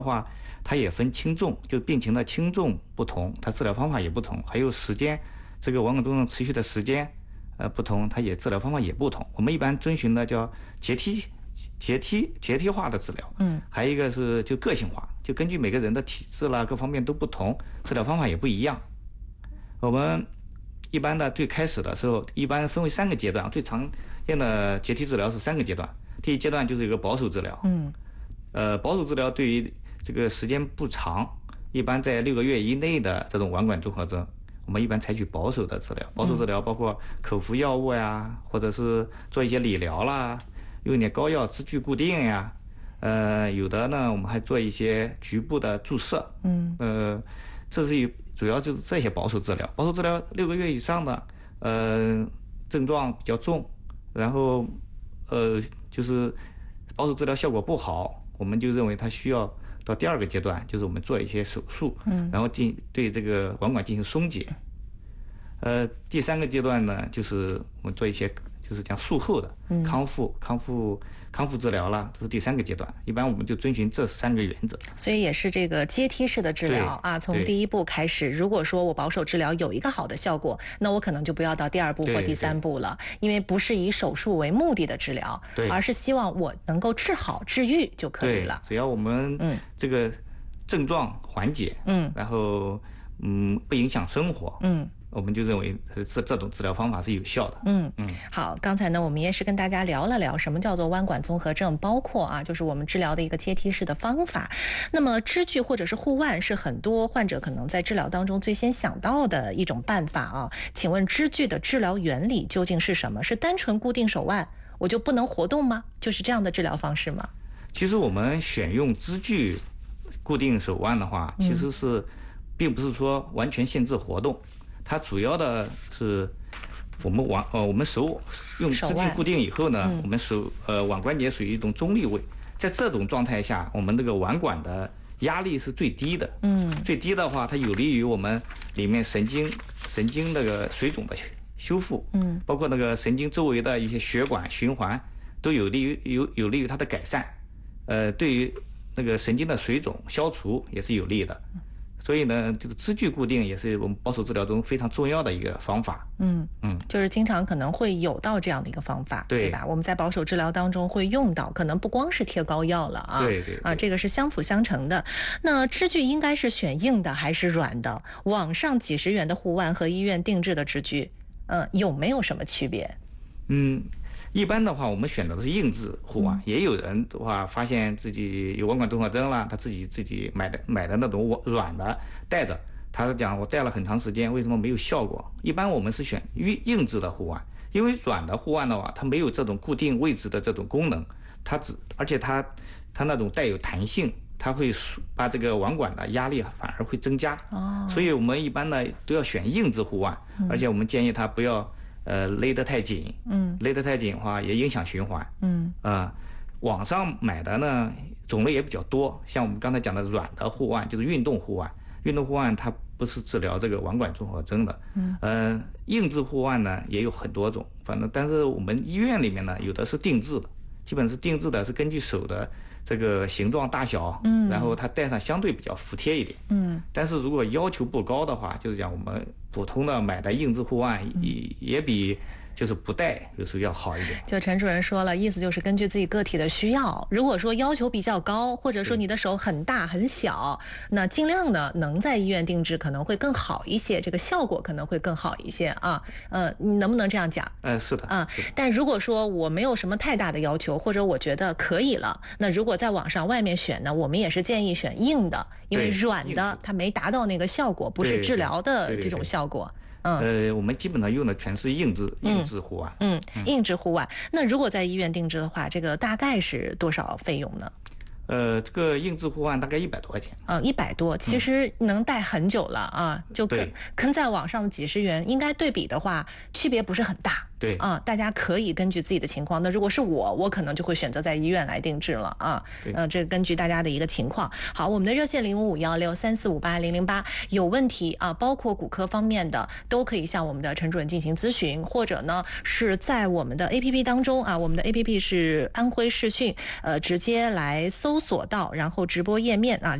话，它也分轻重，就病情的轻重不同，它治疗方法也不同，还有时间，这个网管综合症持续的时间，不同，它也治疗方法也不同。我们一般遵循的叫阶梯化的治疗，还有一个是就个性化，就根据每个人的体质啦各方面都不同，治疗方法也不一样。我们一般的最开始的时候，一般分为3个阶段，最常见的阶梯治疗是3个阶段。第一阶段就是一个保守治疗，保守治疗对于这个时间不长，一般在6个月以内的这种网管综合征，我们一般采取保守的治疗。保守治疗包括口服药物呀，或者是做一些理疗啦，用一点膏药支具固定呀，有的呢我们还做一些局部的注射，这是主要就是这些保守治疗。保守治疗6个月以上的，症状比较重，然后就是保守治疗效果不好，我们就认为它需要到第2个阶段，就是我们做一些手术，然后对这个网管进行松解。第3个阶段呢，就是我们做一些就是讲术后的康复治疗啦，这是第3个阶段。一般我们就遵循这3个原则。 所以也是这个阶梯式的治疗啊，从第1步开始。如果说我保守治疗有一个好的效果，那我可能就不要到第2步或第3步了，因为不是以手术为目的的治疗，而是希望我能够治好治愈就可以了。 只要我们这个症状缓解，然后不影响生活，我们就认为这种治疗方法是有效的。 好，刚才呢我们也是跟大家聊了聊什么叫做弯管综合症，包括啊就是我们治疗的一个阶梯式的方法。那么支具或者是护腕是很多患者可能在治疗当中最先想到的一种办法啊。请问支具的治疗原理究竟是什么？是单纯固定手腕我就不能活动吗？就是这样的治疗方式吗？ 其实我们选用支具固定手腕的话，其实是并不是说完全限制活动。它主要的是我们手用支具固定以后呢，我们腕关节属于一种中立位，在这种状态下，我们这个腕管的压力是最低的。最低的话，它有利于我们里面神经那个水肿的修复，包括那个神经周围的一些血管循环都有利于它的改善。对于那个神经的水肿消除也是有利的。所以呢，这个支具固定也是我们保守治疗中非常重要的一个方法。 就是经常可能会有到这样的一个方法，对吧？我们在保守治疗当中会用到，可能不光是贴膏药了啊。 对， 这个是相辅相成的。那支具应该是选硬的还是软的？网上几十元的护腕和医院定制的支具，有没有什么区别？ 一般的话，我们选择的是硬质护腕，也有人的话发现自己有网管综合征了，他自己买的那种软的戴着，他是讲我戴了很长时间，为什么没有效果？一般我们是选硬质的护腕，因为软的护腕的话，它没有这种固定位置的这种功能，而且它那种带有弹性，它会把这个网管的压力反而会增加。所以我们一般呢都要选硬质护腕，而且我们建议它不要勒得太紧，勒得太紧的话也影响循环。网上买的呢种类也比较多，像我们刚才讲的软的护腕就是运动护腕，运动护腕它不是治疗这个网管综合征的。硬质护腕呢也有很多种，但是我们医院里面呢有的是定制的，基本是定制的，是根据手的这个形状大小，然后它戴上相对比较服帖一点。但是如果要求不高的话，就是讲我们普通的买的硬质护腕也比就是不戴有时候要好一点。 就陈主任说了，意思就是根据自己个体的需要，如果说要求比较高，或者说你的手很大很小，那尽量呢能在医院定制可能会更好一些，这个效果可能会更好一些啊。你能不能这样讲？ 是的。 但如果说我没有什么太大的要求，或者我觉得可以了，那如果在网上外面选呢，我们也是建议选硬的，因为软的它没达到那个效果，不是治疗的这种效果。 我们基本上用的全是硬质护腕。 硬质护腕。那如果在医院定制的话，这个大概是多少费用呢？ 这个硬质护腕大概100多块钱。 100多，其实能戴很久了啊，就跟在网上的几十元应该对比的话，区别不是很大。 对啊，大家可以根据自己的情况。那如果是我可能就会选择在医院来定制了啊。 对， 这根据大家的一个情况。好，我们的热线055163458008，有问题啊，包括骨科方面的都可以向我们的陈主任进行咨询，或者呢是在我们的 APP 当中啊，我们的 APP 是安徽视讯，直接来搜索到，然后直播页面啊。